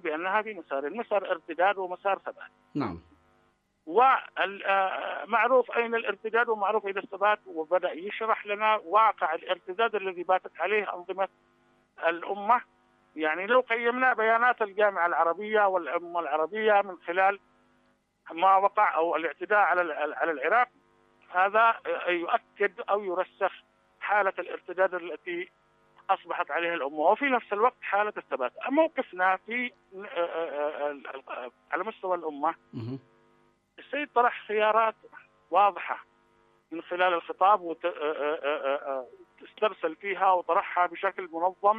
بأنها في مسار ارتداد ومسار ثبات. نعم. ومعروف أين الارتداد ومعروف أين الثبات، وبدأ يشرح لنا واقع الارتداد الذي باتت عليه أنظمة الأمة. يعني لو قيمنا بيانات الجامعة العربية والأمة العربية من خلال ما وقع أو الاعتداء على العراق، هذا يؤكد أو يرسخ حالة الارتداد التي أصبحت عليها الأمة، وفي نفس الوقت حالة الثبات. موقفنا في على مستوى الأمة، السيد طرح خيارات واضحة من خلال الخطاب واسترسل فيها وطرحها بشكل منظم،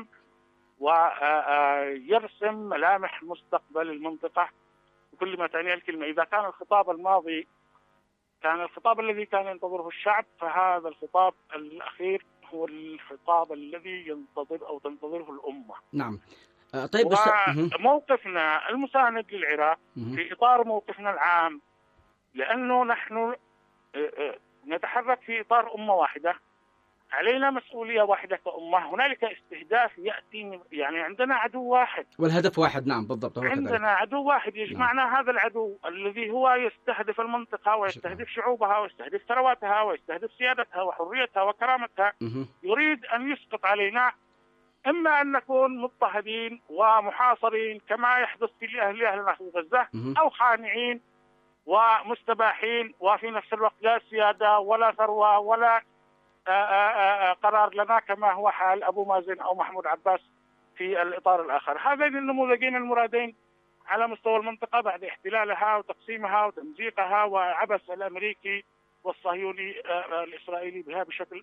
ويرسم ملامح مستقبل المنطقة بكل ما تعنيه الكلمة. إذا كان الخطاب الماضي كان الخطاب الذي كان ينتظره الشعب، فهذا الخطاب الأخير هو الخطاب الذي ينتظر أو تنتظره الأمة. نعم. طيب موقفنا المساند للعراق في إطار موقفنا العام، لأنه نحن نتحرك في إطار أمة واحدة، علينا مسؤولية واحدة كأمة. هنالك استهداف يأتي، يعني عندنا عدو واحد والهدف واحد. نعم بالضبط. عندنا عدو واحد يجمعنا. نعم. هذا العدو الذي هو يستهدف المنطقة ويستهدف شعوبها ويستهدف ثرواتها ويستهدف سيادتها وحريتها وكرامتها، يريد أن يسقط علينا، إما أن نكون مضطهدين ومحاصرين كما يحدث في أهلنا في غزة، أو خانعين ومستباحين، وفي نفس الوقت لا سيادة ولا ثروة ولا قرار لنا كما هو حال أبو مازن أو محمود عباس في الإطار الآخر. هذين النموذجين المرادين على مستوى المنطقة بعد احتلالها وتقسيمها وتمزيقها وعبث الأمريكي والصهيوني الإسرائيلي بها بشكل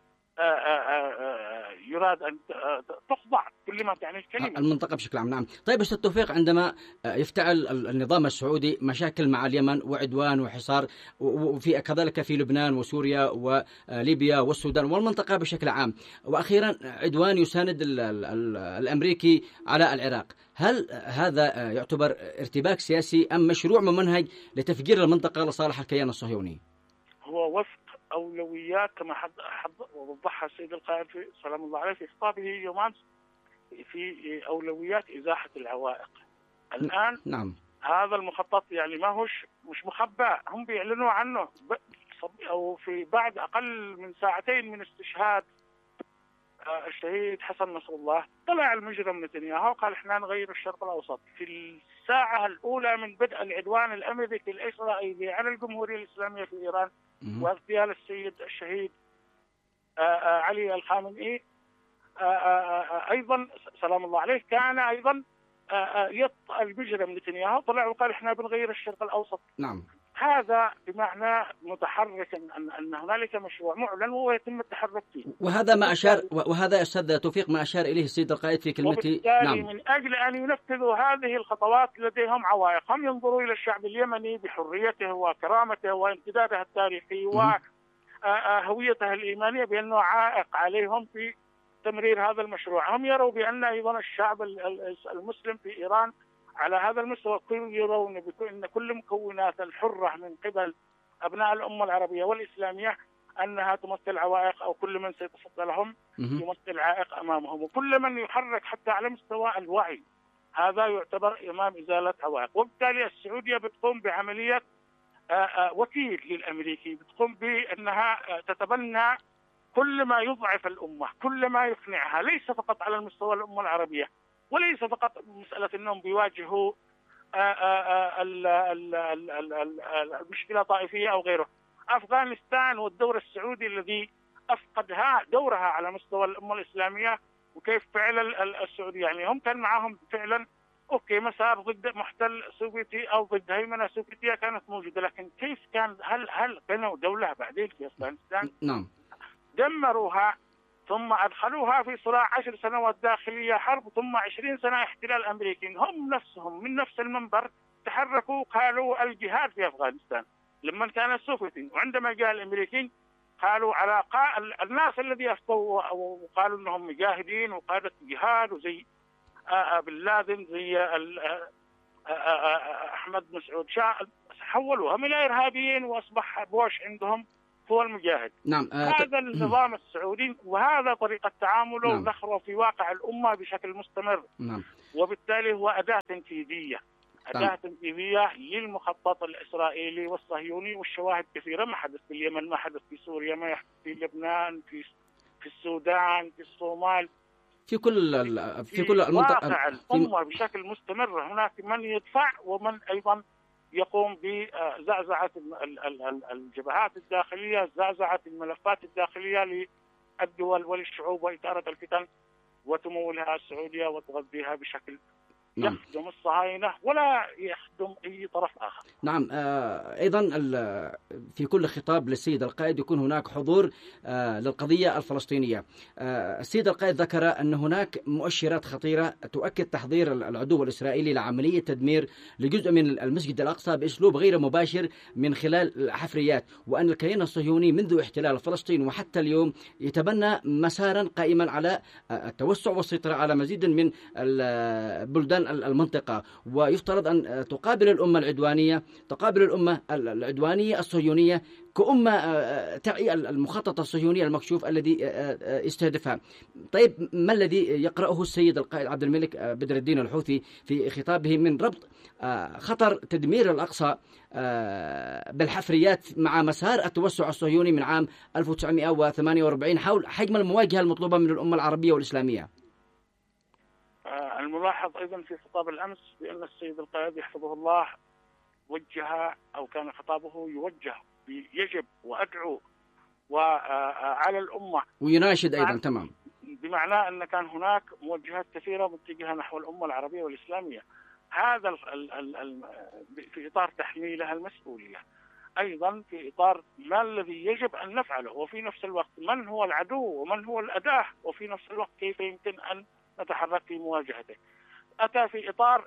يراد أن تخضع كل ما تعني الكلمة المنطقة بشكل عام. نعم. طيب أستاذ توفيق، عندما يفتعل النظام السعودي مشاكل مع اليمن وعدوان وحصار، وفي كذلك في لبنان وسوريا وليبيا والسودان والمنطقة بشكل عام، وأخيرا عدوان يساند الأمريكي على العراق، هل هذا يعتبر ارتباك سياسي أم مشروع ممنهج لتفجير المنطقة لصالح الكيان الصهيوني؟ هو وفق أولويات كما وضحها السيد القائد سلام الله عليه في خطابه يوم في أولويات إزاحة العوائق. الآن نعم. هذا المخطط يعني ما هوش مش مخبأ، هم بيعلنوا عنه، أو في بعد أقل من ساعتين من استشهاد الشهيد حسن نصر الله، طلع المجرم نتنياهو وقال احنا نغير الشرق الأوسط. في الساعة الأولى من بدء العدوان الأمريكي الإسرائيلي على الجمهورية الإسلامية في إيران واغتيال السيد الشهيد علي الخامنئي أيضا سلام الله عليه، كان أيضا المجرم نتنياهو طلع وقال احنا بنغير الشرق الأوسط. نعم. هذا بمعنى متحرك أن هنالك مشروع معلن ويتم التحرك فيه. وهذا ما أشار، وهذا أستاذ توفيق ما أشار إليه السيد القائد في كلمته. نعم. من أجل أن ينفذوا هذه الخطوات لديهم عوائق، هم ينظروا إلى الشعب اليمني بحريته وكرامته وامتداده التاريخي وهويته الإيمانية بأنه عائق عليهم في تمرير هذا المشروع. هم يروا بأن أيضا الشعب المسلم في إيران على هذا المستوى يرون بأن كل مكونات الحرة من قبل أبناء الأمة العربية والإسلامية أنها تمثل عوائق، أو كل من سيتصدى لهم يمثل عائق أمامهم، وكل من يحرك حتى على مستوى الوعي هذا يعتبر أمام إزالة عوائق. وبالتالي السعودية بتقوم بعملية وكيل للأمريكي، بتقوم بأنها تتبنى كل ما يضعف الأمة، كل ما يقنعها، ليس فقط على المستوى الأمة العربية، وليس فقط مسألة أنهم بيواجهوا المشكلة طائفية أو غيره. أفغانستان والدور السعودي الذي أفقدها دورها على مستوى الأمة الإسلامية، وكيف فعل السعودي يعني هم كان معهم فعلا أوكي مسار ضد محتل سوفيتي أو ضد هيمنة سوفيتية كانت موجودة، لكن كيف كان هل بنوا دولة بعدين في أفغانستان؟ نعم. دمروها ثم أدخلوها في صراع 10 سنوات داخلية حرب، ثم 20 سنة احتلال أمريكي. هم نفسهم من نفس المنبر تحركوا قالوا الجهاد في أفغانستان لما كان السوفيتي، وعندما جاء الأمريكيين قالوا على الناس الذي أفتوا وقالوا أنهم مجاهدين وقادة جهاد، وزي بن لادن زي أحمد مسعود شاه، حولوهم إلى إرهابيين، وأصبح بوش عندهم هو المجاهد. نعم. هذا النظام السعودي وهذا طريقة تعامله نعم. نخره في واقع الأمة بشكل مستمر. نعم. وبالتالي هو أداة تنفيذية، نعم. أداة تنفيذية للمخطط الإسرائيلي والصهيوني، والشواهد كثيرة. ما حدث في اليمن، ما حدث في سوريا، ما يحدث في لبنان، في السودان، في الصومال، في كل المنطقة، واقع الأمة بشكل مستمر. هناك من يدفع ومن أيضا يقوم بزعزعة الجبهات الداخلية، زعزعة الملفات الداخلية للدول وللشعوب، وإثارة الفتن وتمولها السعودية وتغذيها بشكل نعم. يخدم الصهاينة ولا يخدم أي طرف آخر. نعم. أيضا في كل خطاب للسيد القائد يكون هناك حضور للقضية الفلسطينية. السيد القائد ذكر أن هناك مؤشرات خطيرة تؤكد تحضير العدو الإسرائيلي لعملية تدمير لجزء من المسجد الأقصى بأسلوب غير مباشر من خلال الحفريات، وأن الكيان الصهيوني منذ احتلال فلسطين وحتى اليوم يتبنى مسارا قائما على التوسع والسيطرة على مزيد من بلدان المنطقة. ويفترض أن تقابل الأمة العدوانية الصهيونية كأمة تعي المخطط الصهيوني المكشوف الذي يستهدفها. طيب، ما الذي يقرأه السيد القائد عبد الملك بدر الدين الحوثي في خطابه من ربط خطر تدمير الأقصى بالحفريات مع مسار التوسع الصهيوني من عام 1948 حول حجم المواجهة المطلوبة من الأمة العربية والإسلامية؟ الملاحظ أيضا في خطاب الأمس بأن السيد القائد يحفظه الله وجه، أو كان خطابه يوجه يجب وأدعو وعلى الأمة ويناشد أيضا. تمام. بمعنى أن كان هناك موجهات كثيرة متجهة نحو الأمة العربية والإسلامية. هذا في إطار تحميلها المسؤولية، أيضا في إطار ما الذي يجب أن نفعله، وفي نفس الوقت من هو العدو ومن هو الأداة، وفي نفس الوقت كيف يمكن أن نتحرك في مواجهته. أتى في إطار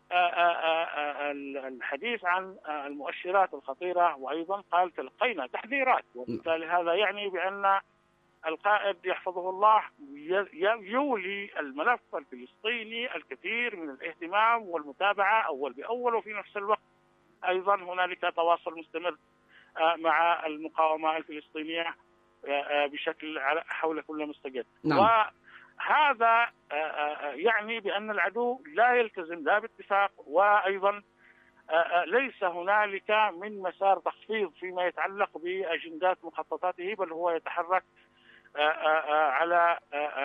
الحديث عن المؤشرات الخطيرة، وأيضا قال تلقينا تحذيرات، وبالتالي هذا يعني بأن القائد يحفظه الله يولي الملف الفلسطيني الكثير من الاهتمام والمتابعة أول بأول، وفي نفس الوقت أيضا هنالك تواصل مستمر مع المقاومة الفلسطينية بشكل حول كل مستجد. نعم. هذا يعني بأن العدو لا يلتزم لا باتفاق، وأيضا ليس هنالك من مسار تخفيض فيما يتعلق بأجندات مخططاته، بل هو يتحرك على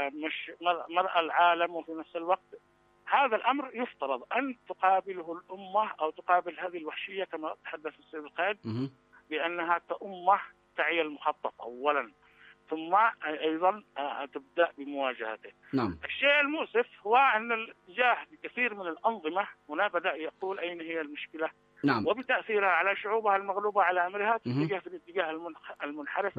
مرأى العالم. وفي نفس الوقت هذا الأمر يفترض أن تقابله الأمة أو تقابل هذه الوحشية كما تحدث السيد القائد بأنها كأمة تعي المخطط أولا، ثم أيضا تبدأ بمواجهته. نعم. الشيء المؤسف هو أن الاتجاه بكثير من الأنظمة هنا بدأ يقول أين هي المشكلة. نعم. وبتأثيرها على شعوبها المغلوبة على أمرها تتجه في الاتجاه المنحرف.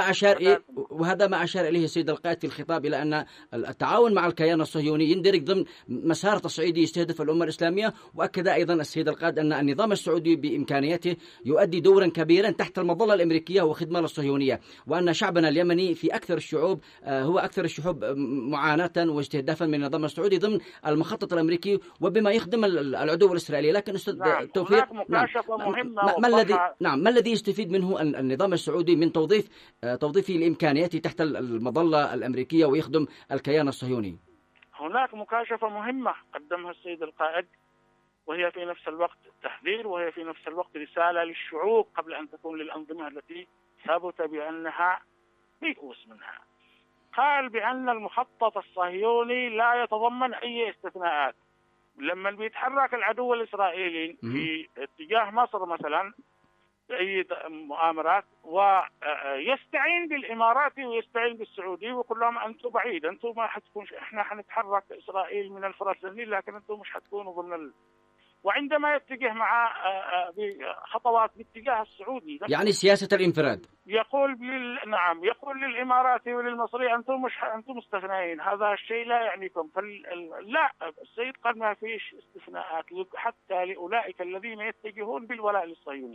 وهذا ما أشار إليه السيد القائد في الخطاب، إلى أن التعاون مع الكيان الصهيوني يندرج ضمن مسار تصعيدي يستهدف الأمة الإسلامية. وأكد أيضا السيد القائد أن النظام السعودي بإمكانياته يؤدي دورا كبيرا تحت المظلة الأمريكية وخدمة للصهيونية، وأن شعبنا اليمني في أكثر الشعوب هو أكثر الشعوب معاناة واستهدافا من النظام السعودي ضمن المخطط الأمريكي وبما يخدم العدو الإسرائيلي. لكن أستاذ توفيق، مكاشفة مهمة. ما الذي يستفيد منه النظام السعودي من توظيفه لإمكانياته تحت المظلة الأمريكية ويخدم الكيان الصهيوني؟ هناك مكاشفة مهمة قدمها السيد القائد، وهي في نفس الوقت تحذير، وهي في نفس الوقت رسالة للشعوب قبل أن تكون للأنظمة التي ثبت بأنها يئوس منها. قال بأن المخطط الصهيوني لا يتضمن أي استثناءات. لما بيتحرك العدو الإسرائيلي في اتجاه مصر مثلا أي مؤامرات ويستعين بالإماراتي ويستعين بالسعودي ويقول لهم أنتم بعيد، أنتم ما حتكون، إحنا حنتحرك إسرائيل من الفرات النيل، لكن أنتم مش حتكونوا ضمن وعندما يتجه مع خطوات باتجاه السعودي يعني سياسة الانفراد، يقول يقول للإماراتي وللمصري أنتم مستثنين، هذا الشيء لا يعنيكم. لا، السيد قال ما فيش استثناءات حتى لأولئك الذين يتجهون بالولاء للصهيونية.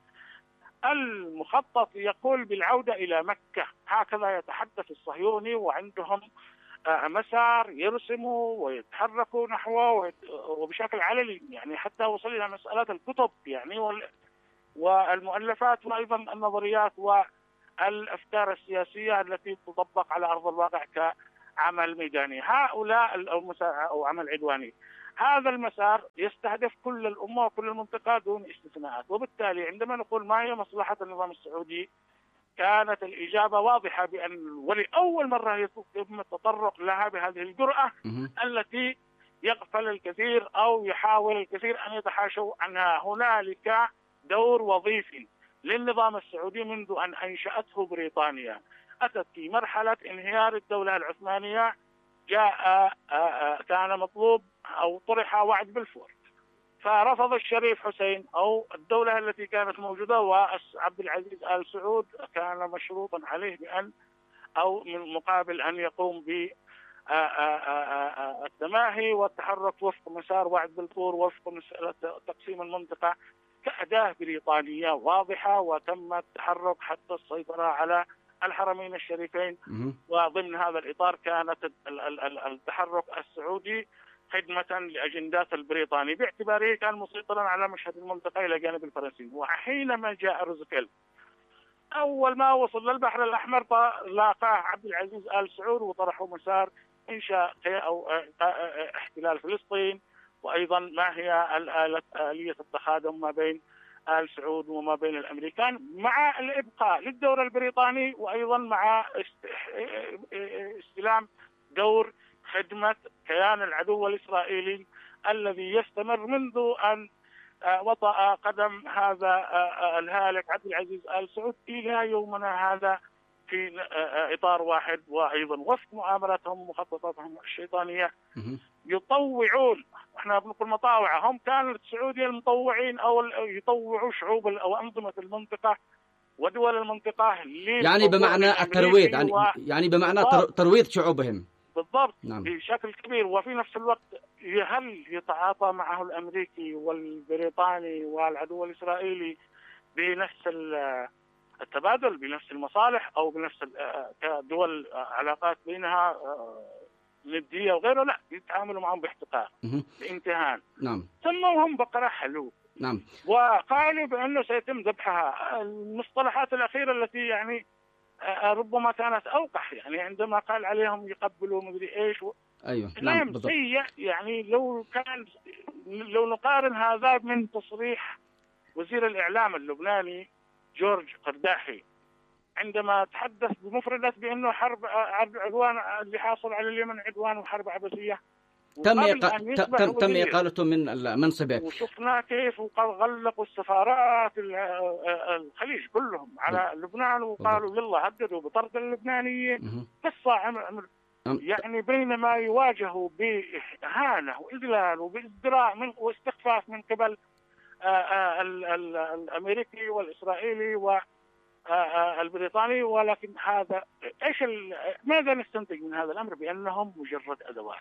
المخطط يقول بالعودة إلى مكة، هكذا يتحدث الصهيوني، وعندهم مسار يرسموا ويتحركوا نحوه وبشكل علني، يعني حتى وصل إلى مسألة الكتب يعني والمؤلفات وأيضا النظريات الأفكار السياسية التي تطبق على أرض الواقع كعمل ميداني. هؤلاء أو عمل عدواني. هذا المسار يستهدف كل الأمة وكل المنطقة دون استثناءات، وبالتالي عندما نقول ما هي مصلحة النظام السعودي كانت الإجابة واضحة بأن ولأول مرة يتم التطرق لها بهذه الجرأة التي يغفل الكثير أو يحاول الكثير أن يتحاشوا عنها. هنالك دور وظيفي للنظام السعودي منذ أن أنشأته بريطانيا. أتت في مرحلة انهيار الدولة العثمانية، كان مطلوب أو طرح وعد بلفور، فرفض الشريف حسين أو الدولة التي كانت موجودة وعبد العزيز آل سعود كان مشروطا عليه بأن أو من مقابل أن يقوم بالتماهي والتحرك وفق مسار وعد بلفور وفق مسألة تقسيم المنطقة كأداة بريطانية واضحة، وتم التحرك حتى السيطرة على الحرمين الشريفين. وضمن هذا الإطار كانت التحرك السعودي خدمة لأجندات البريطاني باعتباره كان مسيطرا على مشهد المنطقة إلى جانب الفرنسيين. وحينما جاء روزفلت أول ما وصل للبحر الأحمر لاقاه عبد العزيز آل سعود وطرحوا مسار إنشاء أو احتلال فلسطين، وأيضا ما هي آلية التخادم ما بين آل سعود وما بين الأمريكان مع الإبقاء للدور البريطاني، وأيضا مع استلام دور خدمة كيان العدو الإسرائيلي الذي يستمر منذ أن وطأ قدم هذا الهالك عبد العزيز آل سعود إلى يومنا هذا في إطار واحد، وأيضا وفق مؤامراتهم ومخططاتهم الشيطانية يطوعون. احنا بنقول مطاوعة، هم كانوا السعودية المطوعين أو يطوعوا شعوب أو أنظمة المنطقة ودول المنطقة يعني بمعنى الترويض، يعني بمعنى ترويض شعوبهم بالضبط. نعم. بشكل كبير. وفي نفس الوقت هل يتعاطى معه الأمريكي والبريطاني والعدو الإسرائيلي بنفس التبادل، بنفس المصالح أو بنفس كدول علاقات بينها ندية وغيره؟ لا، يتعاملوا معهم باحتقار بامتهان. نعم. سموهم بقرة حلوب. نعم. وقالوا بأنه سيتم ذبحها. المصطلحات الأخيرة التي يعني ربما كانت أوقح، يعني عندما قال عليهم يقبلوا مدري إيش أيوه. نعم بالضبط. يعني لو نقارن هذا من تصريح وزير الإعلام اللبناني جورج قرداحي عندما تحدث بمفردات بأنه حرب عدوان اللي حاصل على اليمن عدوان وحرب عبثية. تم إقالته من منصبه. وشفنا كيف غلقوا السفارات الخليج كلهم على لبنان، وقالوا يلا هددوا بطرد اللبنانيين. قصة يعني بينما يواجهوا بإهانة وإذلال وبإزدراء واستخفاف من قبل الأمريكي والإسرائيلي والبريطاني. ولكن هذا ماذا نستنتج من هذا الأمر؟ بأنهم مجرد أدوات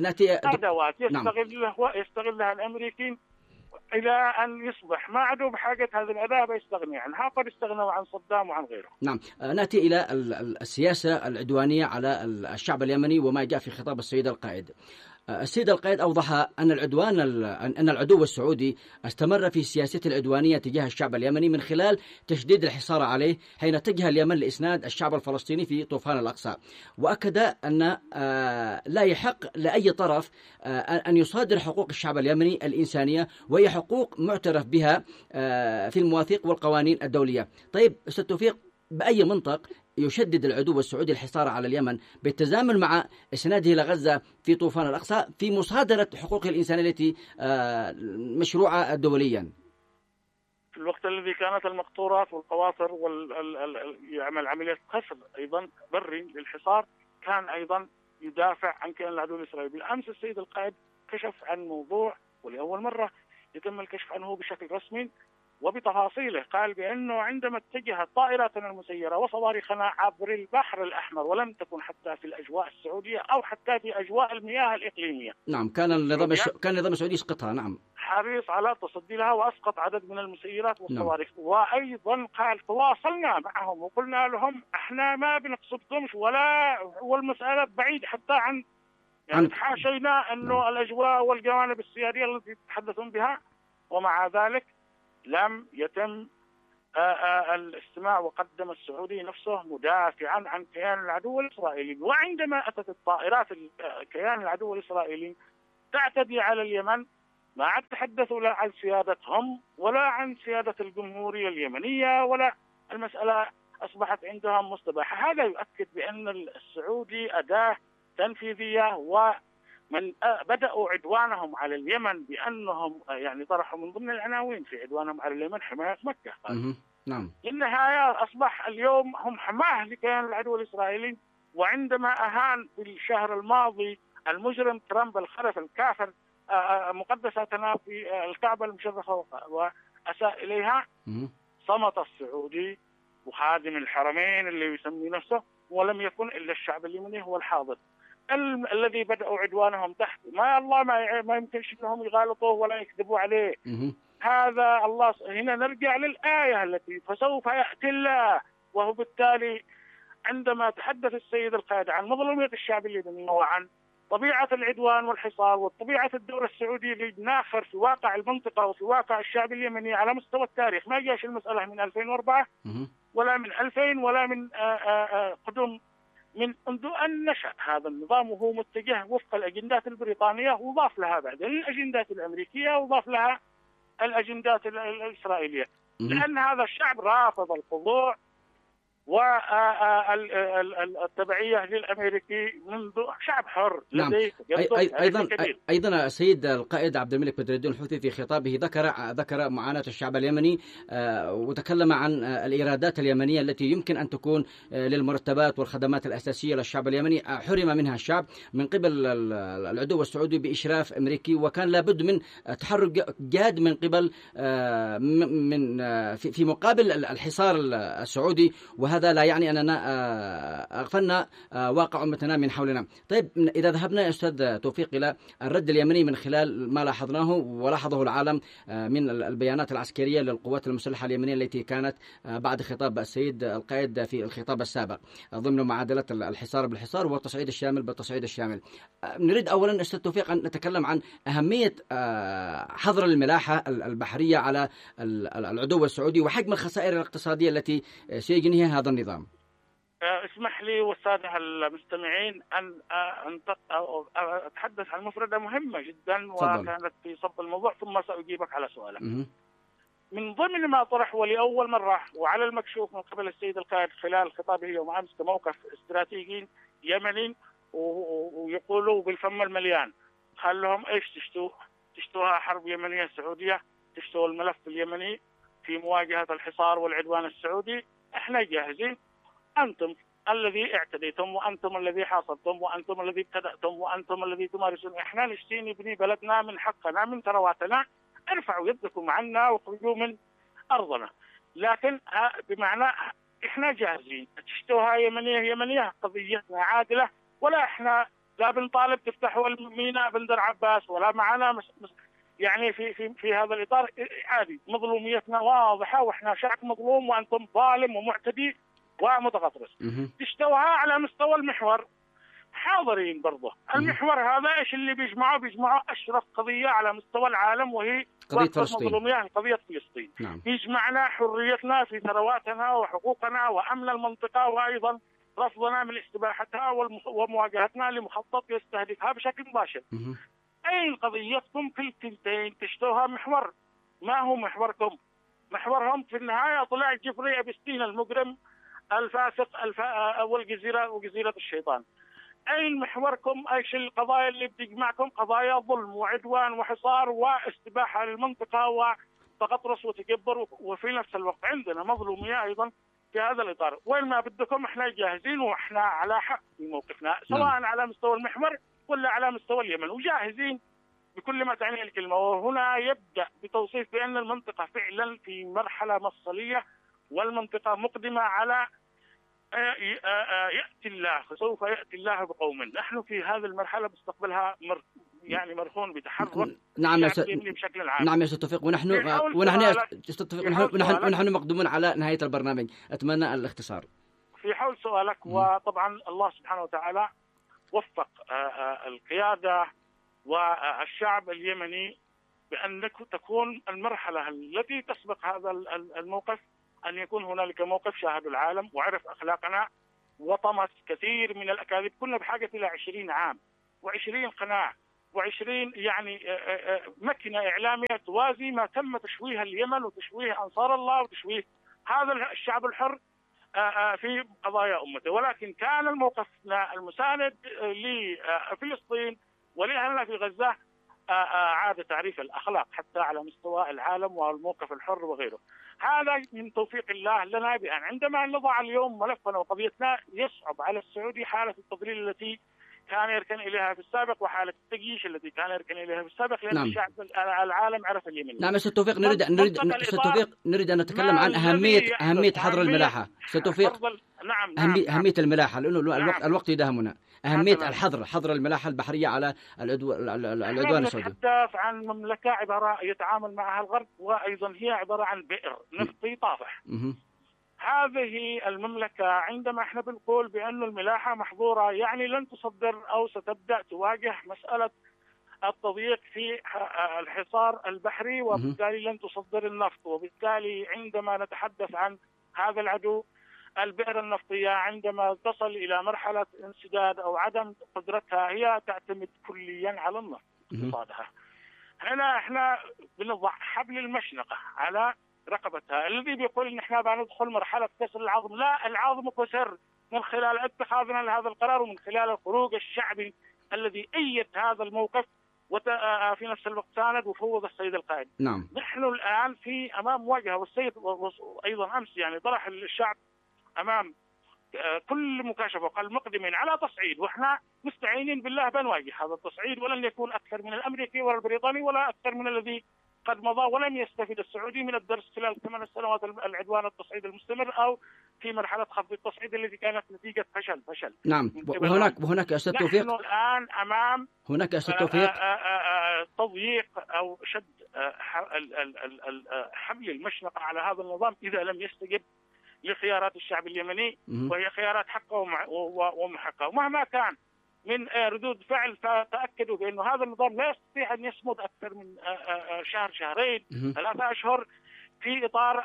يستغلها الأمريكيين إلى أن يصبح ما عدوا بحاجة هذه الأداة بيستغني عنها، قد استغنوا عن صدام وعن غيره. نعم. نأتي إلى السياسة العدوانية على الشعب اليمني وما جاء في خطاب السيد القائد. السيد القائد أوضح أن العدو السعودي استمر في سياسته العدوانية تجاه الشعب اليمني من خلال تشديد الحصار عليه حين اتجه اليمن لإسناد الشعب الفلسطيني في طوفان الأقصى. وأكد أن لا يحق لأي طرف أن يصادر حقوق الشعب اليمني الإنسانية، وهي حقوق معترف بها في المواثيق والقوانين الدولية. طيب أستاذ توفيق، بأي منطق يشدد العدو السعودي الحصار على اليمن بالتزامن مع إسناده إلى غزة في طوفان الأقصى في مصادرة حقوق الإنسان التي مشروعة دوليا؟ في الوقت الذي كانت المقطورات والقواطر يعمل عملية قصف أيضا بري للحصار، كان أيضا يدافع عن كيان العدو الإسرائيلي. بالأمس السيد القائد كشف عن موضوع ولأول مرة يتم الكشف عنه بشكل رسمي وبتفاصيله. قال بأنه عندما اتجهت طائراتنا المسيرة وصواريخنا عبر البحر الأحمر ولم تكن حتى في الأجواء السعودية أو حتى في أجواء المياه الإقليمية. نعم. كان النظام السعودي يسقطها. نعم. حريص على التصدي لها وأسقط عدد من المسيرات والصواريخ. نعم. وأيضا قال تواصلنا معهم وقلنا لهم احنا ما بنقصدكمش والمسألة بعيد حتى عن يعني حاشينا أنه الأجواء والجوانب السيادية التي يتحدثون بها، ومع ذلك لم يتم الاستماع، وقدم السعودي نفسه مدافعا عن كيان العدو الإسرائيلي. وعندما أتت الطائرات كيان العدو الإسرائيلي تعتدي على اليمن، ما عاد تحدثوا لا عن سيادتهم ولا عن سيادة الجمهورية اليمنية، ولا المسألة أصبحت عندهم مستباحة. هذا يؤكد بأن السعودي أداة تنفيذية، ومن بدأوا عدوانهم على اليمن بأنهم يعني طرحوا من ضمن العناوين في عدوانهم على اليمن حماية مكة. نعم. في النهاية أصبح اليوم هم حماة لكيان العدو الإسرائيلي. وعندما أهان في الشهر الماضي المجرم ترامب الخرف الكافر مقدساتنا في الكعبة المشرفة وأساء إليها، صمت السعودي وخادم الحرمين اللي يسمي نفسه، ولم يكن إلا الشعب اليمني هو الحاضر الذي بدأوا عدوانهم تحت ما يمكنش أنهم يغالطوه ولا يكذبوا عليه. هذا الله. هنا نرجع للآية التي فسوف يأتي الله. وهو بالتالي عندما تحدث السيد القائد عن مظلومية الشعب اليمني وعن طبيعة العدوان والحصار وطبيعة الدولة السعودية اللي ناخر في واقع المنطقة وفي واقع الشعب اليمني على مستوى التاريخ، ما جاش المسألة من 2004 ولا من 2000 ولا من قدم، من منذ أن نشأ هذا النظام، وهو متجه وفق الأجندات البريطانية، وضاف لها بعدين الأجندات الأمريكية، وضاف لها الأجندات الإسرائيلية، لأن هذا الشعب رافض الخضوع والتبعية للأمريكي منذ شعب حر. نعم. أيضا السيد القائد عبد الملك بدر الدين الحوثي في خطابه ذكر معاناة الشعب اليمني، وتكلم عن الإيرادات اليمنية التي يمكن أن تكون للمرتبات والخدمات الأساسية للشعب اليمني حرم منها الشعب من قبل العدو السعودي بإشراف أمريكي، وكان لابد من تحرك جاد من قبل في مقابل الحصار السعودي، وهذا لا يعني أننا أغفلنا واقع أمتنا من حولنا. طيب، إذا ذهبنا يا أستاذ توفيق إلى الرد اليمني من خلال ما لاحظناه ولاحظه العالم من البيانات العسكرية للقوات المسلحة اليمنية التي كانت بعد خطاب السيد القائد في الخطاب السابق ضمن معادلة الحصار بالحصار والتصعيد الشامل بالتصعيد الشامل، نريد أولا أستاذ توفيق أن نتكلم عن أهمية حظر الملاحة البحرية على العدو السعودي وحجم الخسائر الاقتصادية التي سيجنيها هذا النظام. اسمح لي والسادة المستمعين أن أتحدث عن مفردة مهمة جدا وكانت في صب الموضوع، ثم سأجيبك على سؤالك. من ضمن ما طرح ولأول مرة وعلى المكشوف من قبل السيد القائد خلال خطابه يوم أمس كموقف استراتيجي يمني، ويقولوا بالفم المليان، قال لهم إيش تشتوها حرب يمنية سعودية، تشتوا الملف اليمني في مواجهة الحصار والعدوان السعودي، احنا جاهزين، أنتم الذي اعتديتم، وأنتم الذي حاصرتم، وأنتم الذي ابتدأتم، وأنتم الذي تمارسون، احنا نشتي نبني بلدنا من حقنا من ثرواتنا، ارفعوا يدكم عنا واخرجوا من أرضنا. لكن بمعنى احنا جاهزين، تشتوها يمنية قضيتنا عادلة، ولا احنا لا بنطالب تفتحوا الميناء بندر عباس ولا معنا يعني في هذا الإطار عادي، مظلوميتنا واضحة، واحنا شعب مظلوم وأنتم ظالم ومعتدي ومتغطرس. تشتوها على مستوى المحور، حاضرين برضه. المحور هذا ايش اللي بيجمعه أشرف قضية على مستوى العالم، وهي قضية فلسطين، قضية فلسطين. نعم. يجمعنا حريتنا في ثرواتنا وحقوقنا وأمن المنطقة، وأيضا رفضنا من استباحتها ومواجهتنا لمخطط يستهدفها بشكل مباشر. أين قضيتكم في الكلتين؟ تشتوها محور. ما هو محوركم؟ محورهم في النهاية طلع جفري أبستين المجرم الفاسق وجزيرة الشيطان. أين محوركم؟ أيش القضايا اللي بتجمعكم؟ قضايا ظلم وعدوان وحصار واستباحة للمنطقة وتغطرس وتكبر، وفي نفس الوقت عندنا مظلومية أيضا في هذا الإطار. وين ما بدكم احنا جاهزين، واحنا على حق في موقفنا، سواء على مستوى المحور ولا على مستوى اليمن، وجاهزين بكل ما تعنيه الكلمة. وهنا يبدأ بتوصيف بأن المنطقة فعلا في مرحلة مفصلية، والمنطقة مقدمة على يأتي الله، فسوف يأتي الله بقوم. نحن في هذه المرحلة مستقبلها يعني مرهون بتحرك. نعم بشكل عام. نعم يا أستاذ توفيق، ونحن مقدمون على نهاية البرنامج، أتمنى الاختصار في حول سؤالك. وطبعا الله سبحانه وتعالى وفق القيادة والشعب اليمني بأن تكون المرحلة التي تسبق هذا الموقف أن يكون هنالك موقف شاهد العالم وعرف أخلاقنا وطمس كثير من الأكاذيب. كنا بحاجة إلى 20 عام و20 قناة و20 يعني مكنة إعلامية توازي ما تم تشويه اليمن وتشويه أنصار الله وتشويه هذا الشعب الحر في قضايا أمته. ولكن كان موقفنا المساند لفلسطين ولأهلنا في غزة عاد تعريف الأخلاق حتى على مستوى العالم والموقف الحر وغيره. هذا من توفيق الله لنا بأن عندما نضع اليوم ملفنا وقضيتنا يصعب على السعودي حالة التضليل التي كان يركن إليها في السابق وحالة التجيش التي كان يركن إليها في السابق، لأن الشعب العالم عرف اليمن. نعم أستاذ توفيق، نريد أن نتكلم عن أهمية حظر الملاحة. أستاذ توفيق، نعم أهمية الملاحة، لأنه الوقت يداهمنا. أهمية حظر الملاحة البحرية على العدوان السعودي. نتحدث عن مملكة عبارة يتعامل معها الغرب، وأيضا هي عبارة عن بئر نفطي طافح. هذه المملكة عندما احنا بنقول بأن الملاحة محظورة، يعني لن تصدر أو ستبدأ تواجه مسألة التضييق في الحصار البحري، وبالتالي لن تصدر النفط. وبالتالي عندما نتحدث عن هذا العدو، البئر النفطية عندما تصل إلى مرحلة انسداد أو عدم قدرتها هي تعتمد كليا على النفط اقتصادها. هنا احنا بنضع حبل المشنقة على رقبتها. الذي بيقول ان احنا بندخل مرحله كسر العظم، لا، العظم كسر من خلال اتخاذنا لهذا القرار ومن خلال الخروج الشعبي الذي ايد هذا الموقف وفي نفس الوقت ساند وفوض السيد القائد. نعم. نحن الان في امام مواجهه، والسيد ايضا امس يعني طرح الشعب امام كل مكاشفه وقال مقدمين على تصعيد، واحنا مستعينين بالله بنواجه هذا التصعيد، ولن يكون اكثر من الامريكي ولا البريطاني ولا اكثر من الذي قد مضى، ولم يستفيد السعودي من الدرس خلال 8 سنوات العدوان التصعيد المستمر او في مرحله خفض التصعيد التي كانت نتيجه فشل. نعم. وهناك استاذ توفيق، نحن الان امام هناك استاذ توفيق تضييق او شد حبل المشنقه على هذا النظام اذا لم يستجب لخيارات الشعب اليمني، وهي خيارات حقه ومحقه. ومهما كان من ردود فعل فتأكدوا بأنه هذا النظام لا يستطيع أن يصمد أكثر من شهر شهرين 3 أشهر في إطار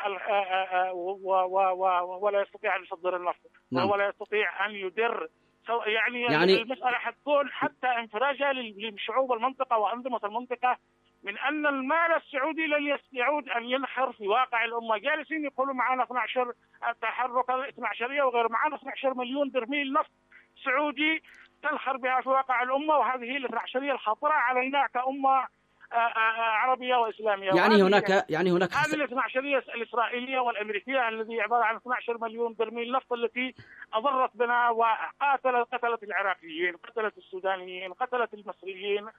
ولا يستطيع أن يصدر النفط ولا يستطيع أن يدر. يعني المسألة حتكون حتى انفراجة لشعوب المنطقة وأنظمة المنطقة من أن المال السعودي لن يعود أن ينحر في واقع الأمة. جالسين يقولوا معنا 12 التحرك 12 وغير، معنا 12 مليون برميل نفط سعودي تنخر بها في واقع الأمة، وهذه العشرية الخطرة علينا كأمة عربية وإسلامية. يعني هناك هذه الاثناشرية الإسرائيلية والأمريكية الذي عبارة عن 12 مليون برميل نفط التي أضرت بنا وقتلت العراقيين، قتلت السودانيين، قتلت المصريين،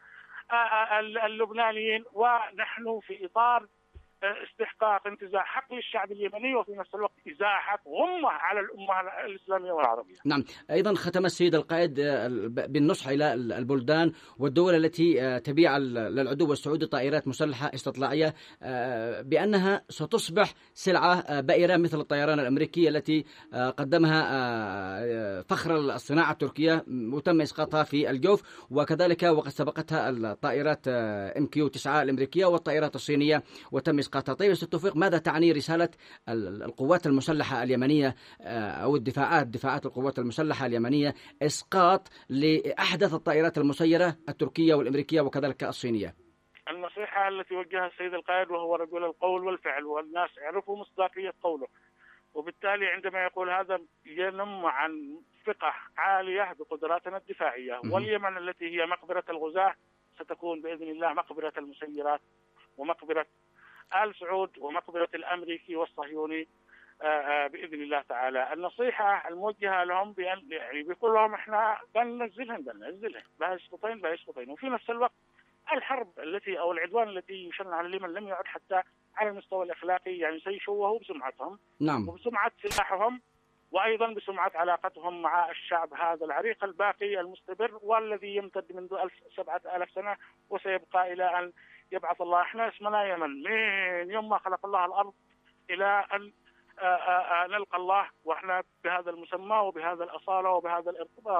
اللبنانيين، ونحن في إطار استحقاق انتزاع حق للشعب اليمني وفي نفس الوقت إزاحة غمة على الأمة الإسلامية والعربية. نعم. أيضا ختم السيد القائد بالنصح إلى البلدان والدول التي تبيع للعدو السعودي طائرات مسلحة استطلاعية بأنها ستصبح سلعة بائرة مثل الطيران الأمريكية التي قدمها فخر الصناعة التركية وتم إسقاطها في الجوف، وكذلك وقد سبقتها الطائرات MQ-9 الأمريكية والطائرات الصينية وتم إسقاطها. طيب أستاذ توفيق، ماذا تعني رسالة القوات المسلحة اليمنية أو دفاعات القوات المسلحة اليمنية إسقاط لأحدث الطائرات المسيرة التركية والأمريكية وكذلك الصينية؟ النصيحة التي وجهها السيد القائد وهو رجل القول والفعل، والناس يعرفوا مصداقية قوله، وبالتالي عندما يقول هذا ينم عن ثقة عالية بقدراتنا الدفاعية. واليمن التي هي مقبرة الغزاة ستكون بإذن الله مقبرة المسيرات ومقبرة آل سعود ومقبرة الأمريكي والصهيوني بإذن الله تعالى. النصيحة الموجهة لهم بأن يعني بيقول لهم إحنا بننزلهم بيسقطين، وفي نفس الوقت الحرب التي أو العدوان التي يشن على اليمن لم يعد حتى على المستوى الأخلاقي، يعني سيشوهوا بسمعتهم. نعم. وبسمعة سلاحهم، وأيضا بسمعة علاقتهم مع الشعب هذا العريق الباقي المستمر والذي يمتد منذ 7,000 سنة وسيبقى إلى أن يبعث الله. احنا اسمنا يمن من يوم ما خلق الله الأرض إلى أن نلقى الله، واحنا بهذا المسمى وبهذا الأصالة وبهذا الارتباط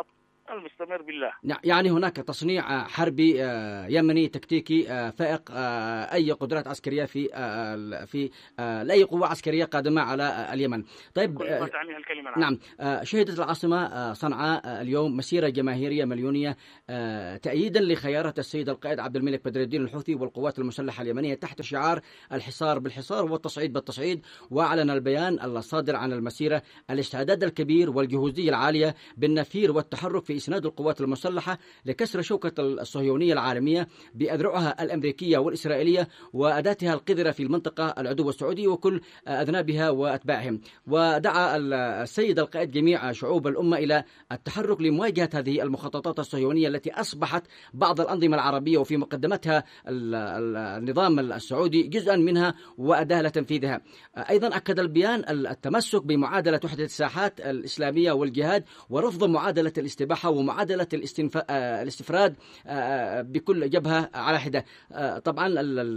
المستمر بالله. يعني هناك تصنيع حربي يمني تكتيكي فائق أي قدرات عسكرية في لأي قوة عسكرية قادمة على اليمن. طيب كل ما تعنيها الكلمة. نعم. شهدت العاصمة صنعاء اليوم مسيرة جماهيرية مليونية تأييدا لخيارة السيد القائد عبد الملك بدر الدين الحوثي والقوات المسلحة اليمنية تحت شعار الحصار بالحصار والتصعيد بالتصعيد. وأعلن البيان الصادر عن المسيرة الاستعداد الكبير والجهوزية العالية بالنفير والتحرك في إسناد القوات المسلحة لكسر شوكة الصهيونية العالمية بأذرعها الأمريكية والإسرائيلية وأداتها القذرة في المنطقة العدو السعودي وكل أذنابها وأتباعهم. ودعا السيد القائد جميع شعوب الأمة إلى التحرك لمواجهة هذه المخططات الصهيونية التي أصبحت بعض الأنظمة العربية وفي مقدمتها النظام السعودي جزءا منها وأداة لتنفيذها. أيضا أكد البيان التمسك بمعادلة وحدة الساحات الإسلامية والجهاد ورفض معادلة الاستباحة ومعادلة الاستفراد بكل جبهة على حدة. طبعا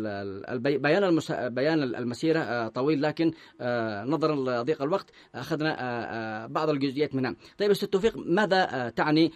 بيان المسيرة طويل لكن نظرا لضيق الوقت أخذنا بعض الجزئيات منها. طيب أستاذ توفيق، ماذا تعني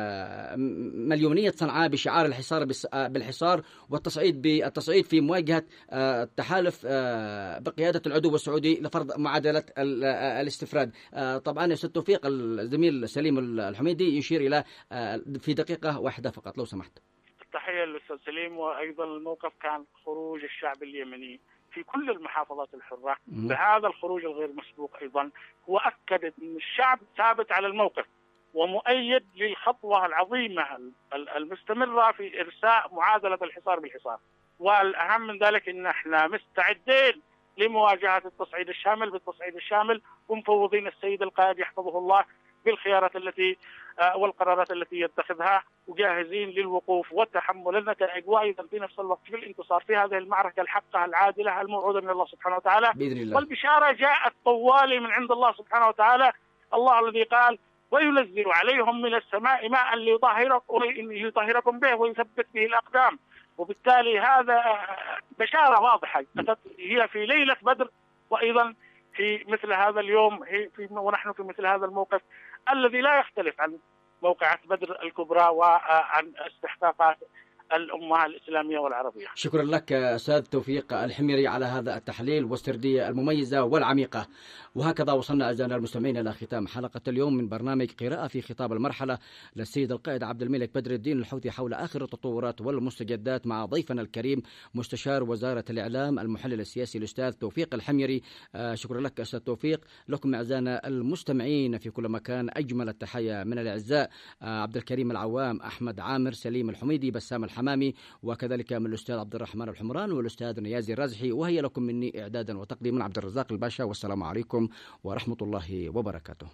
مليونية صنعاء بشعار الحصار بالحصار والتصعيد في مواجهة التحالف بقيادة العدو السعودي لفرض معادلة الاستفراد؟ طبعا يا أستاذ توفيق الزميل سليم الحميدي يشير إلى في دقيقة واحدة فقط لو سمحت. التحية للأستاذ سليم. وأيضا الموقف كان خروج الشعب اليمني في كل المحافظات الحرة بهذا الخروج الغير مسبوق. أيضا هو أكد أن الشعب ثابت على الموقف ومؤيد للخطوة العظيمة المستمرة في إرساء معادلة الحصار بالحصار. والأهم من ذلك أن احنا مستعدين لمواجهة التصعيد الشامل بالتصعيد الشامل ومفوضين السيد القائد يحفظه الله بالخيارات التي والقرارات التي يتخذها وجاهزين للوقوف وتحمل النتائج وأيضا في نفس الوقت في الانتصار في هذه المعركة الحقة العادلة الموعودة من الله سبحانه وتعالى بإذن الله. والبشارة جاءت طوالي من عند الله سبحانه وتعالى، الله الذي قال وينزل عليهم من السماء ماء ليطهركم به ويثبت به الأقدام. وبالتالي هذا بشارة واضحة هي في ليلة بدر وأيضا في مثل هذا اليوم ونحن في مثل هذا الموقف الذي لا يختلف عن موقعة بدر الكبرى وعن استحقاقات الأمة الإسلامية والعربية. شكرا لك أستاذ توفيق الحميري على هذا التحليل والسردية المميزة والعميقة. وهكذا وصلنا أعزائنا المستمعين إلى ختام حلقة اليوم من برنامج قراءة في خطاب المرحلة للسيد القائد عبد الملك بدر الدين الحوثي حول آخر التطورات والمستجدات مع ضيفنا الكريم مستشار وزارة الإعلام المحلل السياسي الأستاذ توفيق الحميري. شكرا لك أستاذ توفيق. لكم أعزائنا المستمعين في كل مكان أجمل التحية من الأعزاء عبد الكريم العوام، أحمد عامر، سليم الحميدي، بسام الحمامي، وكذلك من الأستاذ عبد الرحمن الحمران والأستاذ نيازي الرازحي. وهي لكم مني إعدادا وتقديما عبد الرزاق الباشا، والسلام عليكم ورحمة الله وبركاته.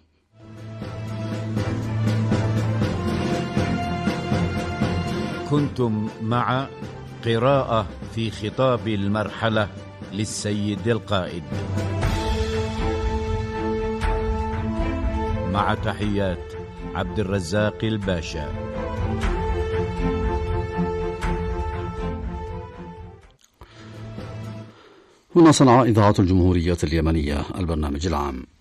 كنتم مع قراءة في خطاب المرحلة للسيد القائد، مع تحيات عبد الرزاق الباشا. هنا صنعاء إذاعة الجمهورية اليمنية، البرنامج العام.